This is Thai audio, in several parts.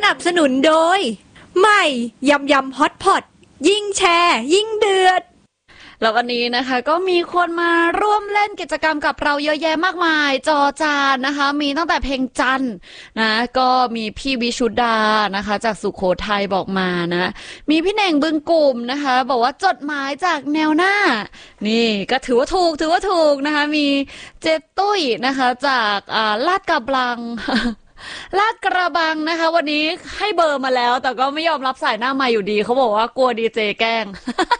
นับสนุนโดยใหม่ยำยำฮอตพอตยิ่งแชร์ยิ่งเดือดแล้ววันนี้นะคะก็มีคนมาร่วมเล่นกิจกรรมกับเราเยอะแยะมากมายจอจานนะคะมีตั้งแต่เพลงจันนะก็มีพี่วิชุดานะคะจากสุโขทัยบอกมานะมีพี่เน่งบึงกลุ่มนะคะบอกว่าจดหมายจากแนวหน้านี่ก็ถือว่าถูกนะคะมีเจตุ้ยนะคะจากลาดกระบัง ลาดกระบังนะคะวันนี้ให้เบอร์มาแล้วแต่ก็ไม่ยอมรับสายหน้าไมค์อยู่ดีเขาบอกว่ากลัวดีเจแกล้ง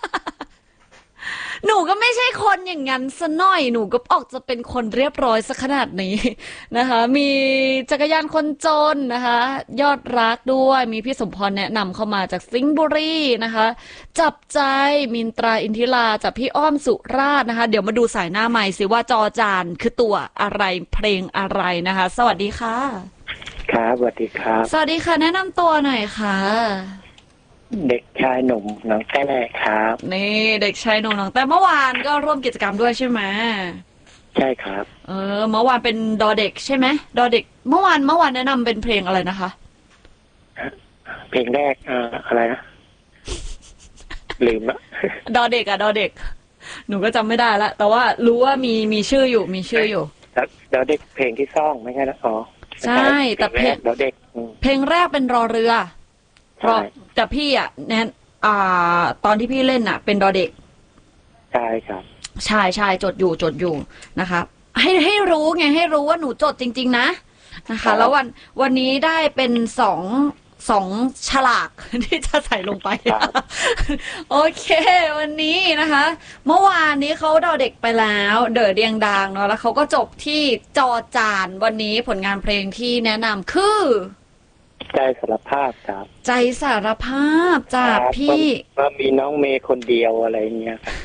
หนูก็ไม่ใช่คนอย่างนั้นซะหน่อยหนูก็ออกจะเป็นคนเรียบร้อยสักขนาดนี้นะคะมีจักรยานคนจนนะคะยอดรักด้วยมีพี่สมพรแนะนำเข้ามาจากสิงห์บุรีนะคะจับใจมินตราอินทิราจากพี่อ้อมสุราษฎร์นะคะเดี๋ยวมาดูสายหน้าไมค์สิว่าจอจานคือตัวอะไรเพลงอะไรนะคะสวัสดีค่ะครับสวัสดีครับสวัสดีค่ะแนะนำตัวหน่อยค่ะเด็กชายหนุ่มน้องแต้ครับนี่เด็กชายหนุ่มน้องแต่เมื่อวานก็ร่วมกิจกรรมด้วยใช่ไหมใช่ครับเมื่อวานเป็นดอเด็กใช่ไหมดอเด็กเมื่อวานแนะนำเป็นเพลงอะไรนะคะเพลงแรกอะไรนะลืมละดอเด็กดอเด็กหนูก็จำไม่ได้ละแต่ว่ารู้ว่ามีชื่ออยู่ดอเด็กเพลงที่ซ่องไม่ใช่นะอ๋อใช่แต่เพลงดอเด็กเพลงแรกเป็นรอเรือแต่พี่แนตอนที่พี่เล่นเป็นดอเด็กใช่ครับใช่จดอยู่นะคะให้รู้ไงให้รู้ว่าหนูจดจริงๆนะคะแล้ววันนี้ได้เป็นสองฉลากที่จะใส่ลงไปโอเควันนี้นะคะเมื่อวานนี้เขาดอเด็กไปแล้วเด๋อเดียงดังเนาะแล้วเขาก็จบที่จอจานวันนี้ผลงานเพลงที่แนะนำคือใจสารภาพครับใจสารภาพจากพี่ว่ามีน้องเมย์คนเดียวอะไรเงี้ยครับ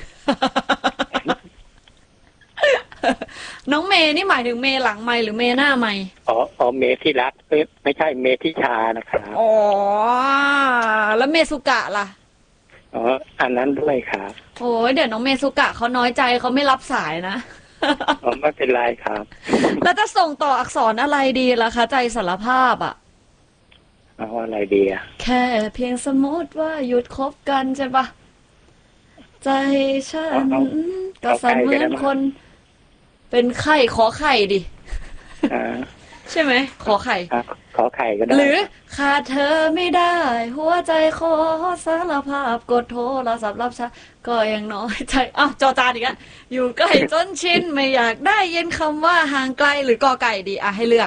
น้องเมย์นี่หมายถึงเมย์หลังไมค์หรือเมย์หน้าไมค์อ๋อเมย์ที่รักไม่ใช่เมย์ที่ชานะครับอ๋อแล้วเมสุกะล่ะอ๋ออันนั้นด้วยครับโอ้ยเดี๋ยวน้องเมสุกะเขาน้อยใจเขาไม่รับสายนะอ๋อไม่เป็นไรครับแล้วจะส่งต่ออักษรอะไรดีล่ะคะใจสารภาพเอาอะไรดีแค่เพียงสมมติว่าหยุดคบกันใช่ปะใจฉันก็สั่นเหมือนคนเป็นไข่ขอไข่ดิใช่ไหมขอไข่ขอไข่ก็ได้หรือขาดเธอไม่ได้หัวใจขอสารภาพกดโทรศัพท์รับช้าก็ยังน้อยใจจอจานอีกแล้วอยู่ใกล้จนชินไม่อยากได้ยินคำว่าห่างไกลหรือกอไก่ดีให้เลือก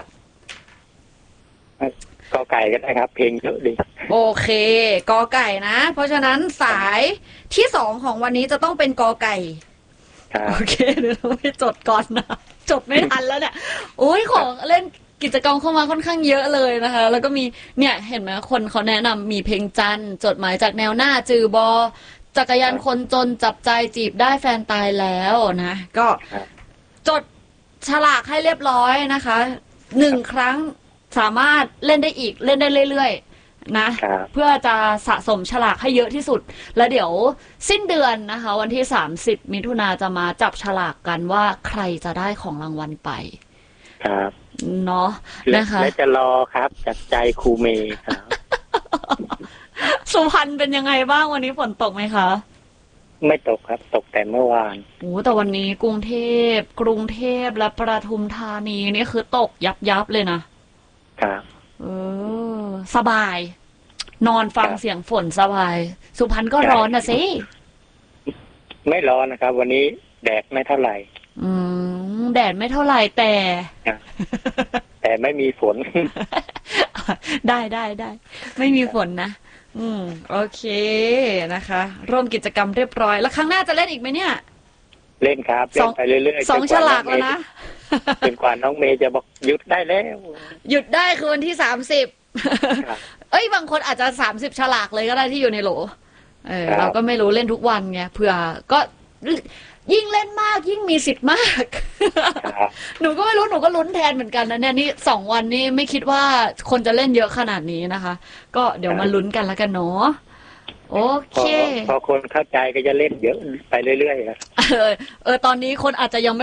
กอไก่ก็ได้ครับเพลงเยอะดีโอเคกอไก่นะเพราะฉะนั้นสายที่2ของวันนี้จะต้องเป็นกอไก่โอเคเดี๋ยวเราไปจดก่อนนะจดไม่ทันแล้วเนี่ยโอ้ยของเล่นกิจกรรมเข้ามาค่อนข้างเยอะเลยนะคะแล้วก็มีเนี่ยเห็นไหมคนเขาแนะนำมีเพลงจันจดหมายจากแนวหน้าจือบอจักรยานคนจนจับใจจีบได้แฟนตายแล้วนะก็จดฉลากให้เรียบร้อยนะคะ1 ครั้งสามารถเล่นได้อีกเล่นได้เรื่อยๆนะเพื่อจะสะสมฉลากให้เยอะที่สุดแล้วเดี๋ยวสิ้นเดือนนะคะวันที่30 มิถุนาจะมาจับฉลากกันว่าใครจะได้ของรางวัลไปครับเนาะนะคะและจะรอครับจากใจครูเมย์ครับสุพรรณเป็นยังไงบ้างวันนี้ฝนตกไหมคะไม่ตกครับตกแต่เมื่อวานโอ้แต่วันนี้กรุงเทพและปทุมธานีนี่คือตกยับเลยนะครับสบายนอนฟังเสียงฝนสบายสุพรรณก็ร้อนนะสิไม่ร้อนนะครับวันนี้แดดไม่เท่าไหร่แดดไม่เท่าไหร่แต่ไม่มีฝนได้ไม่มีฝนนะโอเคนะคะร่วมกิจกรรมเรียบร้อยแล้วครั้งหน้าจะเล่นอีกไหมเนี่ยเล่นครับเล่นไปเรื่อยๆ2 ฉลากแล้วนะจนกว่าน้องเมย์จะบอกหยุดได้แล้วหยุดได้คือวันที่30บางคนอาจจะ30 ฉลากเลยก็ได้ที่อยู่ในโหลเราก็ไม่รู้เล่นทุกวันไงเผื่อก็ยิ่งเล่นมากยิ่งมีสิทธิ์มากหนูก็ไม่รู้หนูก็ลุ้นแทนเหมือนกันนะเนี่ยนี่2 วันนี้ไม่คิดว่าคนจะเล่นเยอะขนาดนี้นะคะก็เดี๋ยวมาลุ้นกันแล้วกันเนาะโอเคพอคนเข้าใจก็จะเล่นเยอะไปเรื่อยๆตอนนี้คนอาจจะยังไม่